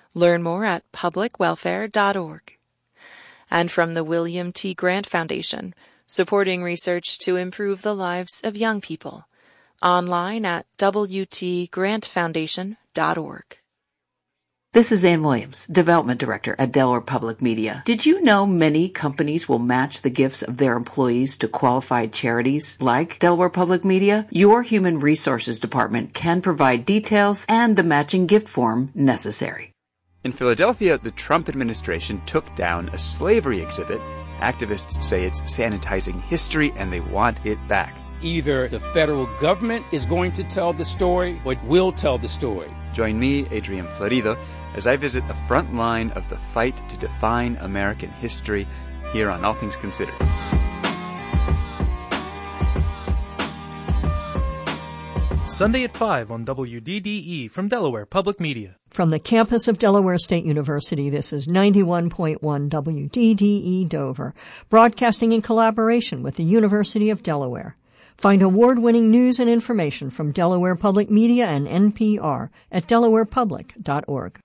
Learn more at publicwelfare.org. And from the William T. Grant Foundation, supporting research to improve the lives of young people. Online at wtgrantfoundation.org. This is Ann Williams, Development Director at Delaware Public Media. Did you know many companies will match the gifts of their employees to qualified charities like Delaware Public Media? Your Human Resources Department can provide details and the matching gift form necessary. In Philadelphia, the Trump administration took down a slavery exhibit. Activists say it's sanitizing history and they want it back. Either the federal government is going to tell the story or it will tell the story. Join me, Adrian Florido, as I visit the front line of the fight to define American history here on All Things Considered. Sunday at 5 on WDDE from Delaware Public Media. From the campus of Delaware State University, this is 91.1 WDDE Dover, broadcasting in collaboration with the University of Delaware. Find award-winning news and information from Delaware Public Media and NPR at delawarepublic.org.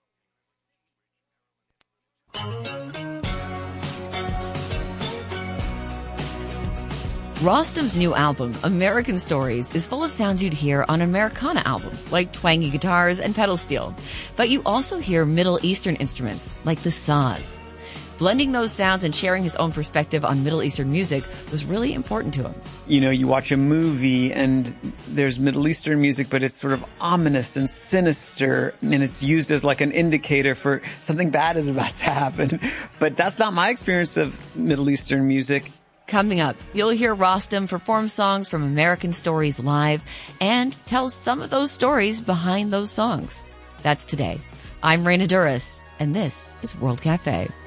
Rostam's new album, American Stories, is full of sounds you'd hear on an Americana album, like twangy guitars and pedal steel. But you also hear Middle Eastern instruments, like the saz. Blending those sounds and sharing his own perspective on Middle Eastern music was really important to him. You know, you watch a movie and there's Middle Eastern music, but it's sort of ominous and sinister, and it's used as like an indicator for something bad is about to happen. But that's not my experience of Middle Eastern music. Coming up, you'll hear Rostam perform songs from American Stories live and tell some of those stories behind those songs. That's today. I'm Raina Duras, and this is World Cafe.